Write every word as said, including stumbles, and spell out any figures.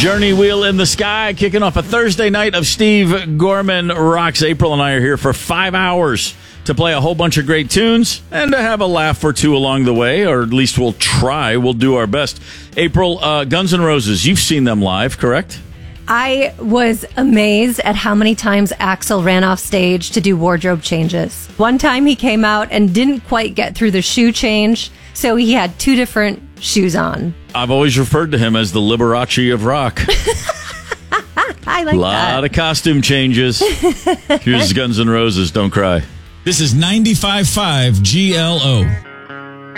Journey Wheel in the Sky, kicking off a Thursday night of Steve Gorman Rocks. April and I are here for five hours to play a whole bunch of great tunes and to have a laugh or two along the way, or at least we'll try. We'll do our best. April, uh, Guns N' Roses, you've seen them live, correct? I was amazed at how many times Axl ran off stage to do wardrobe changes. One time he came out and didn't quite get through the shoe change, so he had two different shoes on. I've always referred to him as the Liberace of rock. I like A lot that. of costume changes. Here's Guns N' Roses, Don't Cry. This is ninety-five point five G L O.